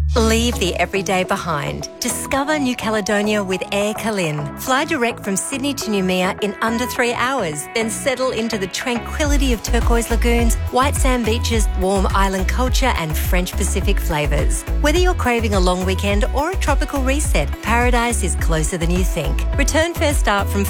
Leave the everyday behind. Discover New Caledonia with Air Calin. Fly direct from Sydney to Noumea in under 3 hours, then settle into the tranquility of turquoise lagoons, white sand beaches, warm island culture and French Pacific flavours. Whether you're craving a long weekend or a tropical reset, paradise is closer than you think. Return fare start from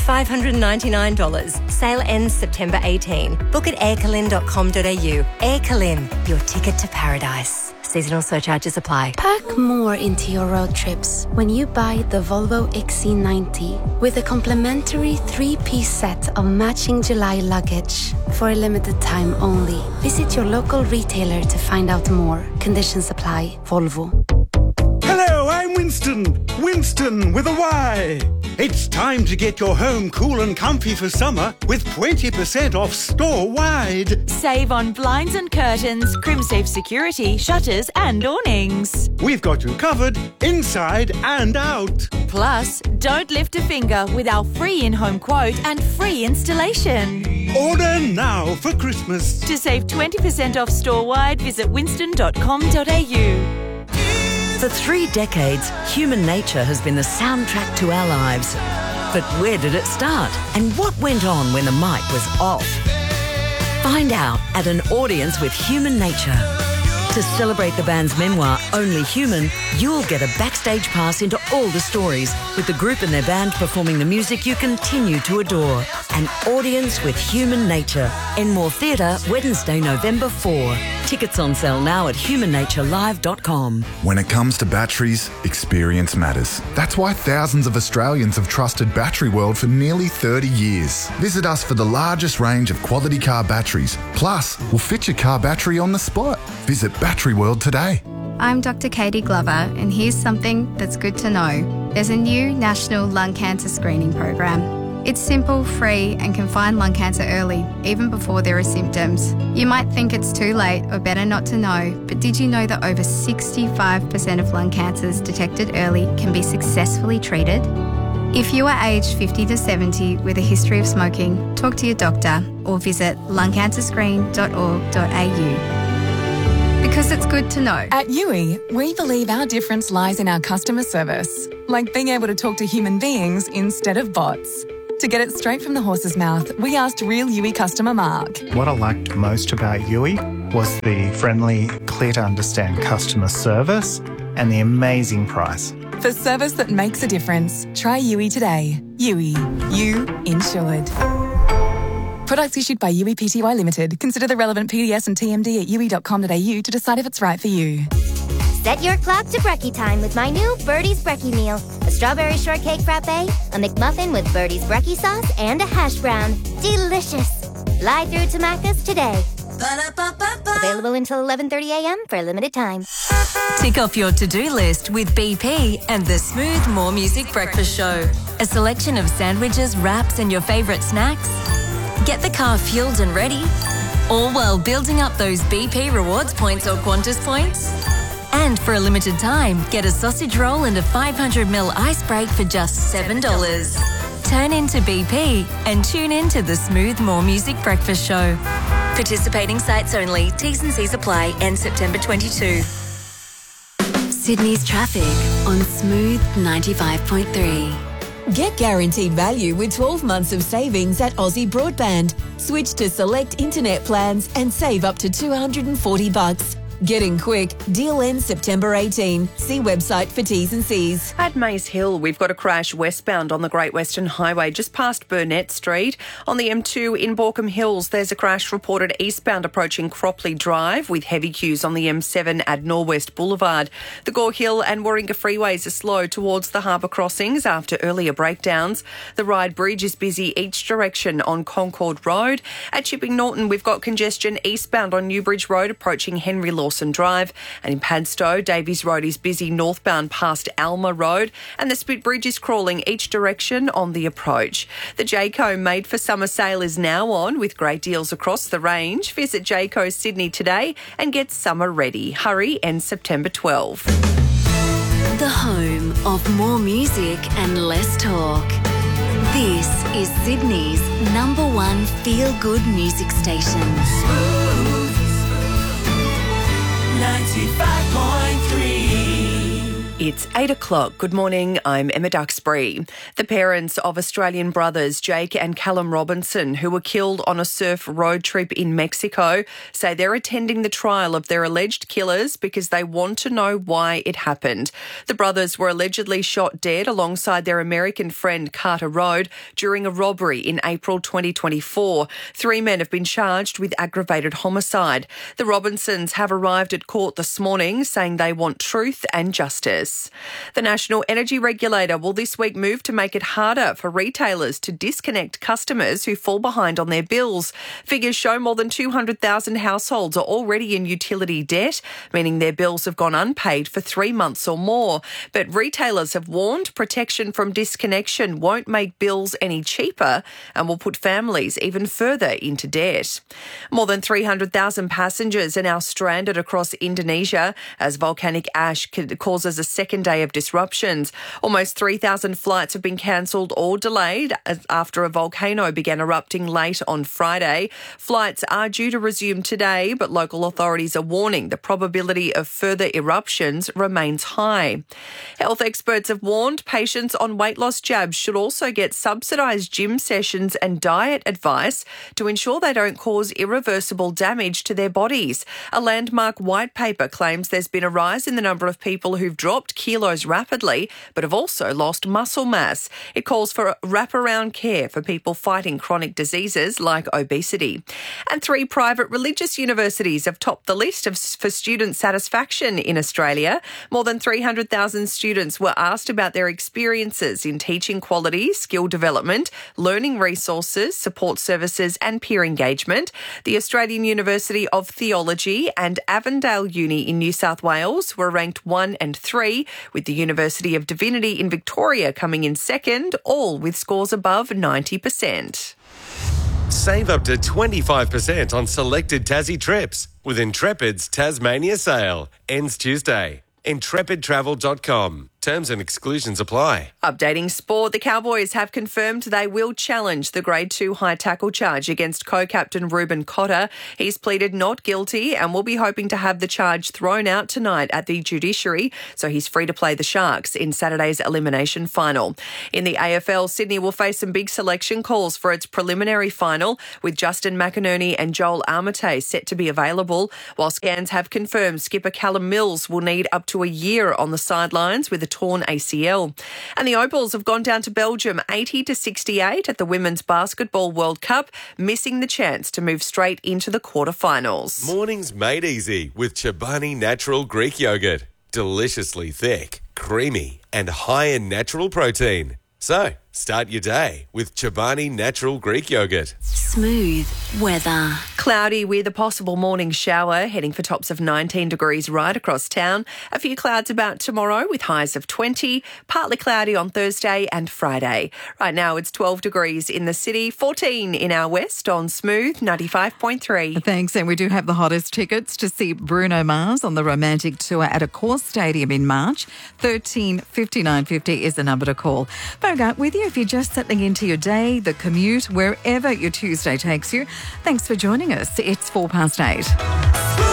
$599. Sale ends September 18. Book at aircalin.com.au. Air Calin, your ticket to paradise. Seasonal surcharges apply. Pack more into your road trips when you buy the Volvo XC90 with a complimentary 3-piece set of matching July luggage for a limited time only. Visit your local retailer to find out more. Conditions apply. Volvo. Hello, I'm Winston. Winston with a Y. It's time to get your home cool and comfy for summer with 20% off store-wide. Save on blinds and curtains, Crimsafe security, shutters and awnings. We've got you covered inside and out. Plus, don't lift a finger with our free in-home quote and free installation. Order now for Christmas. To save 20% off store-wide, visit winston.com.au. For 3 decades, human nature has been the soundtrack to our lives. But where did it start? And what went on when the mic was off? Find out at an audience with Human Nature. To celebrate the band's memoir, Only Human, you'll get a backstage pass into all the stories, with the group and their band performing the music you continue to adore. An audience with Human Nature. Enmore Theatre, Wednesday, November 4. Tickets on sale now at humannaturelive.com. When it comes to batteries, experience matters. That's why thousands of Australians have trusted Battery World for nearly 30 years. Visit us for the largest range of quality car batteries. Plus, we'll fit your car battery on the spot. Visit Battery World today. I'm Dr. Katie Glover, and here's something that's good to know. There's a new national lung cancer screening program. It's simple, free, and can find lung cancer early, even before there are symptoms. You might think it's too late or better not to know, but did you know that over 65% of lung cancers detected early can be successfully treated? If you are aged 50 to 70 with a history of smoking, talk to your doctor or visit lungcancerscreen.org.au. Because it's good to know. At Yui, we believe our difference lies in our customer service, like being able to talk to human beings instead of bots. To get it straight from the horse's mouth, we asked real Yui customer Mark. What I liked most about Yui was the friendly, clear-to-understand customer service and the amazing price. For service that makes a difference, try Yui today. Yui, you insured. Products issued by Yui Pty Limited. Consider the relevant PDS and TMD at yui.com.au to decide if it's right for you. Set your clock to brekkie time with my new Birdie's Brekkie meal. A strawberry shortcake frappe, a McMuffin with Birdie's Brekkie sauce, and a hash brown. Delicious. Fly through to Macca's today. Available until 11:30 a.m. for a limited time. Tick off your to-do list with BP and the Smooth More Music Breakfast Show. A selection of sandwiches, wraps, and your favourite snacks. Get the car fueled and ready, all while building up those BP rewards points or Qantas points. And for a limited time, get a sausage roll and a 500ml ice break for just $7. Turn into BP and tune in to the Smooth More Music Breakfast Show. Participating sites only. T's and C's apply. End September 22. Sydney's traffic on Smooth 95.3. Get guaranteed value with 12 months of savings at Aussie Broadband. Switch to select internet plans and save up to $240. Getting quick. Deal ends September 18. See website for T's and C's. At Maze Hill, we've got a crash westbound on the Great Western Highway just past Burnett Street. On the M2 in Borkham Hills, there's a crash reported eastbound approaching Cropley Drive with heavy queues on the M7 at Norwest Boulevard. The Gore Hill and Warringah freeways are slow towards the harbour crossings after earlier breakdowns. The Ryde Bridge is busy each direction on Concord Road. At Chipping Norton, we've got congestion eastbound on Newbridge Road approaching Henry Lawson Drive, and in Padstow, Davies Road is busy northbound past Alma Road, and the Spit Bridge is crawling each direction on the approach. The Jayco Made for Summer sale is now on with great deals across the range. Visit Jayco Sydney today and get summer ready. Hurry, ends September 12. The home of more music and less talk. This is Sydney's #1 feel-good music station. 95.3 It's 8 o'clock. Good morning. I'm Emma Duxbury. The parents of Australian brothers Jake and Callum Robinson, who were killed on a surf road trip in Mexico, say they're attending the trial of their alleged killers because they want to know why it happened. The brothers were allegedly shot dead alongside their American friend Carter Road during a robbery in April 2024. 3 men have been charged with aggravated homicide. The Robinsons have arrived at court this morning saying they want truth and justice. The National Energy Regulator will this week move to make it harder for retailers to disconnect customers who fall behind on their bills. Figures show more than 200,000 households are already in utility debt, meaning their bills have gone unpaid for 3 months or more. But retailers have warned protection from disconnection won't make bills any cheaper and will put families even further into debt. More than 300,000 passengers are now stranded across Indonesia as volcanic ash causes a second day of disruptions. Almost 3,000 flights have been cancelled or delayed after a volcano began erupting late on Friday. Flights are due to resume today, but local authorities are warning the probability of further eruptions remains high. Health experts have warned patients on weight loss jabs should also get subsidised gym sessions and diet advice to ensure they don't cause irreversible damage to their bodies. A landmark white paper claims there's been a rise in the number of people who've dropped kilos rapidly but have also lost muscle mass. It calls for wraparound care for people fighting chronic diseases like obesity. And 3 private religious universities have topped the list for student satisfaction in Australia. More than 300,000 students were asked about their experiences in teaching quality, skill development, learning resources, support services and peer engagement. The Australian University of Theology and Avondale Uni in New South Wales were ranked 1 and 3, with the University of Divinity in Victoria coming in second, all with scores above 90%. Save up to 25% on selected Tassie trips with Intrepid's Tasmania sale. Ends Tuesday. IntrepidTravel.com. Terms and exclusions apply. Updating sport, the Cowboys have confirmed they will challenge the Grade 2 high tackle charge against co-captain Ruben Cotter. He's pleaded not guilty and will be hoping to have the charge thrown out tonight at the judiciary, so he's free to play the Sharks in Saturday's elimination final. In the AFL, Sydney will face some big selection calls for its preliminary final, with Justin McInerney and Joel Armatay set to be available, while scans have confirmed skipper Callum Mills will need up to a year on the sidelines with a torn ACL. And the Opals have gone down to Belgium 80-68 at the Women's Basketball World Cup, missing the chance to move straight into the quarterfinals. Mornings made easy with Chobani Natural Greek Yogurt. Deliciously thick, creamy and high in natural protein. So, start your day with Chobani Natural Greek Yogurt. Smooth weather. Cloudy with a possible morning shower, heading for tops of 19 degrees right across town. A few clouds about tomorrow with highs of 20. Partly cloudy on Thursday and Friday. Right now it's 12 degrees in the city, 14 in our west on Smooth 95.3. Thanks, and we do have the hottest tickets to see Bruno Mars on the Romantic Tour at Accor Stadium in March. 135950 is the number to call. Bogart with you if you're just settling into your day, the commute, wherever your Tuesday takes you. Thanks for joining us. It's 8:04.